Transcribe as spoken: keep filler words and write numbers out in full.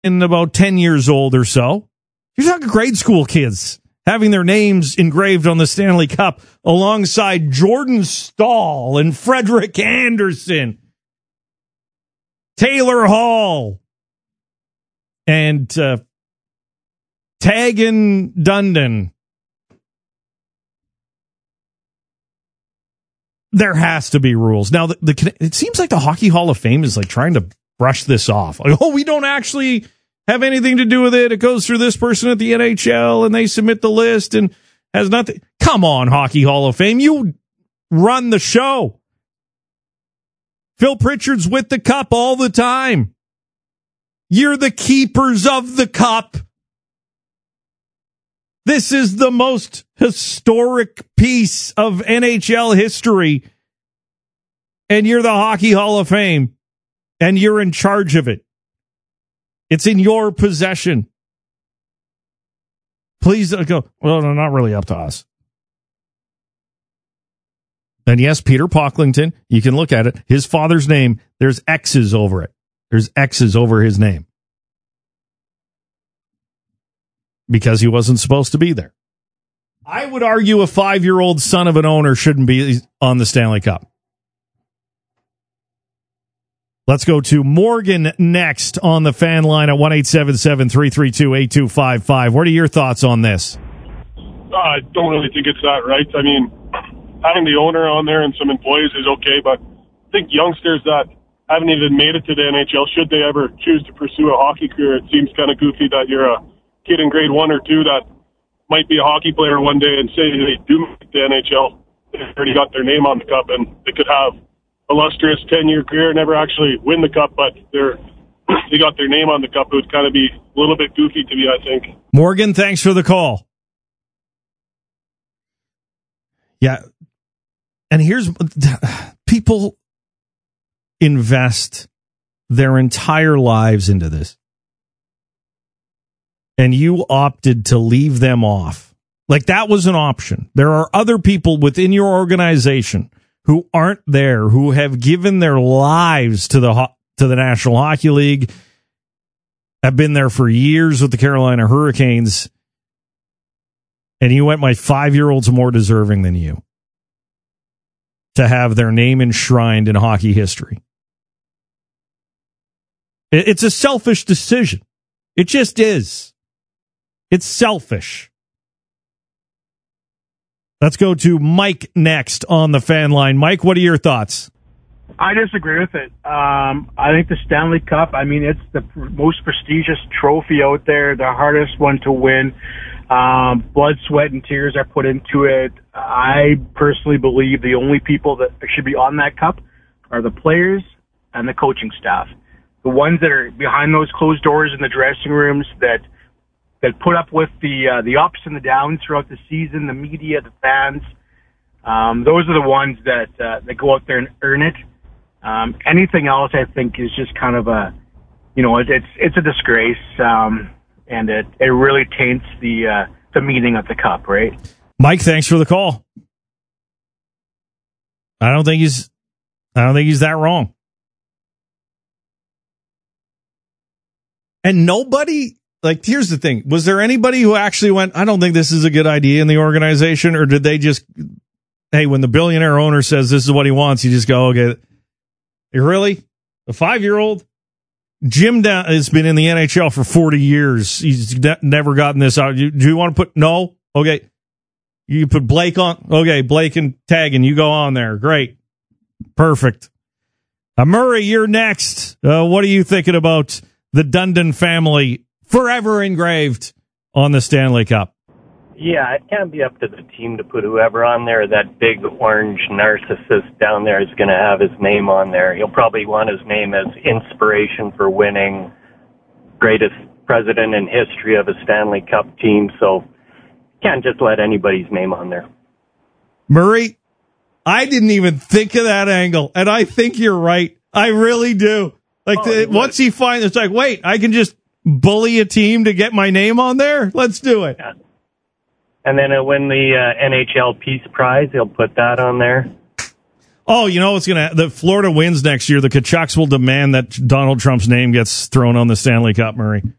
about ten years old or so. You're talking grade school kids having their names engraved on the Stanley Cup alongside Jordan Staal and Frederick Anderson, Taylor Hall, and uh, Tagan Dundon. There has to be rules. Now, the, the it seems like the Hockey Hall of Fame is like trying to brush this off. Like, oh, we don't actually have anything to do with it. It goes through this person at the N H L, and they submit the list and has nothing. Come on, Hockey Hall of Fame. You run the show. Phil Pritchard's with the cup all the time. You're the keepers of the cup. This is the most historic piece of N H L history, and you're the Hockey Hall of Fame, and you're in charge of it. It's in your possession. Please don't go, well, no, not really up to us. And yes, Peter Pocklington, you can look at it. His father's name, there's X's over it. There's X's over his name. Because he wasn't supposed to be there. I would argue a five-year-old son of an owner shouldn't be on the Stanley Cup. Let's go to Morgan next on the fan line at one eight seven seven, three three two, eight two five five. What are your thoughts on this? I don't really think it's that right. I mean, having the owner on there and some employees is okay, but I think youngsters that haven't even made it to the N H L, should they ever choose to pursue a hockey career, it seems kind of goofy that you're a kid in grade one or two that might be a hockey player one day and say they do make the N H L. They've already got their name on the cup, and they could have illustrious ten-year career, never actually win the cup, but they're they got their name on the cup. It would kind of be a little bit goofy to me, I think. Morgan, thanks for the call. Yeah. And here's, people invest their entire lives into this. And you opted to leave them off. Like, that was an option. There are other people within your organization who aren't there, who have given their lives to the ho- to the National Hockey League, have been there for years with the Carolina Hurricanes, and you went, my five-year-old's more deserving than you to have their name enshrined in hockey history. It- it's a selfish decision. It just is. It's selfish. Let's go to Mike next on the fan line. Mike, what are your thoughts? I disagree with it. Um, I think the Stanley Cup, I mean, it's the pr- most prestigious trophy out there, the hardest one to win. Um, blood, sweat, and tears are put into it. I personally believe the only people that should be on that cup are the players and the coaching staff. The ones that are behind those closed doors in the dressing rooms that that put up with the uh, the ups and the downs throughout the season, the media, the fans. Um, those are the ones that uh, that go out there and earn it. Um, anything else, I think, is just kind of a, you know, it, it's it's a disgrace, um, and it, it really taints the uh, the meaning of the cup, right? Mike, thanks for the call. I don't think he's I don't think he's that wrong. And nobody. Like, here's the thing. Was there anybody who actually went, I don't think this is a good idea in the organization? Or did they just, hey, when the billionaire owner says this is what he wants, you just go, okay, really? A five-year-old? Jim da- has been in the N H L for forty years. He's ne- never gotten this out. You, do you want to put, no? Okay. You put Blake on. Okay, Blake and Tagan, you go on there. Great. Perfect. Uh, Murray, you're next. Uh, what are you thinking about the Dundon family forever engraved on the Stanley Cup? Yeah, it can't be up to the team to put whoever on there. That big orange narcissist down there is going to have his name on there. He'll probably want his name as inspiration for winning, greatest president in history of a Stanley Cup team. So can't just let anybody's name on there. Murray, I didn't even think of that angle, and I think you're right. I really do. Like, oh, the, once he finds, it's like, wait, I can just bully a team to get my name on there? Let's do it. Yeah. And then uh, win the uh, N H L Peace Prize, he'll put that on there. Oh, you know what's going to... The Florida wins next year. The Kachucks will demand that Donald Trump's name gets thrown on the Stanley Cup, Murray.